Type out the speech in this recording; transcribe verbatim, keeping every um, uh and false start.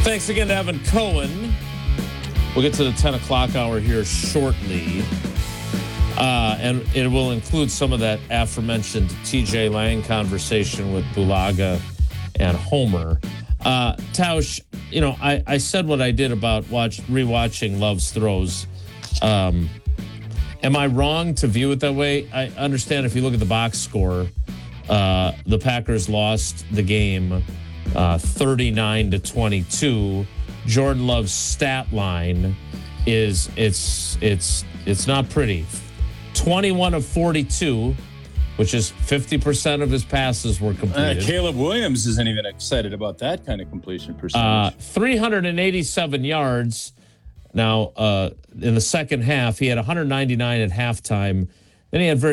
Thanks again to Evan Cohen. We'll get to the ten o'clock hour here shortly. Uh, and it will include some of that aforementioned T J Lang conversation with Bulaga and Homer. Uh, Tausch, you know, I, I said what I did about watch rewatching Love's Throws. Um, am I wrong to view it that way? I understand if you look at the box score, uh, the Packers lost the game uh, thirty-nine to twenty-two. Jordan Love's stat line is it's it's it's not pretty. twenty-one of forty-two, which is fifty percent of his passes were completed. Uh, Caleb Williams isn't even excited about that kind of completion percentage. Uh, three hundred eighty-seven yards. Now, uh, in the second half, he had one hundred ninety-nine at halftime. Then he had very